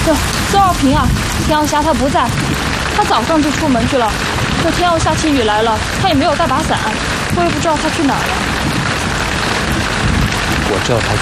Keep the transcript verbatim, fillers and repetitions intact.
这周二平啊，田耀霞他不在，他早上就出门去了。这天要下起雨来了，他也没有带把伞，我也不知道他去哪儿了。 我知道他